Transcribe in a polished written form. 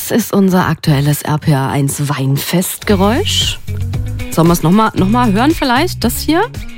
Das ist unser aktuelles RPA1 Weinfestgeräusch. Sollen wir es noch mal hören vielleicht? Das hier?